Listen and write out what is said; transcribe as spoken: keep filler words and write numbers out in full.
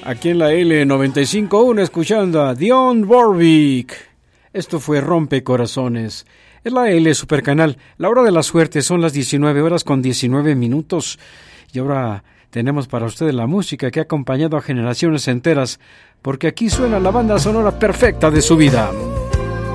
Aquí en la L noventa y cinco punto uno escuchando a Dionne Warwick. Esto fue Rompe Corazones. Es la L Supercanal. La hora de la suerte son las diecinueve horas con diecinueve minutos. Y ahora tenemos para ustedes la música que ha acompañado a generaciones enteras, porque aquí suena la banda sonora perfecta de su vida.